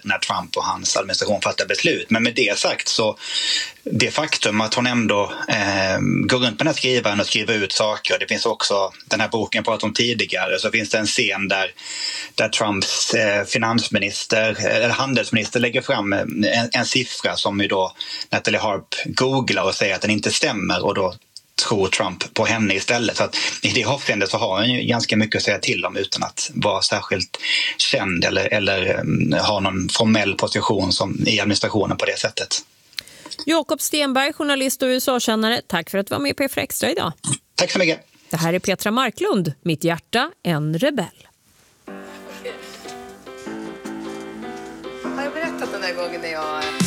när Trump och hans administration fattar beslut. Men med det sagt så det faktum att hon ändå går runt med den här skrivaren och skriver ut saker. Det finns också den här boken jag pratade om tidigare, så finns det en scen där Trumps handelsminister lägger fram en siffra som ju då Natalie Harp googlar och säger att den inte stämmer, och då tror Trump på henne istället. Så att i det avseendet så har han ju ganska mycket att säga till om utan att vara särskilt känd eller ha någon formell position som i administrationen på det sättet. Jakob Stenberg, journalist och USA-kännare, tack för att du var med på P4 Extra idag. Tack så mycket. Det här är Petra Marklund, mitt hjärta, en rebell. Har jag berättat den där gången när jag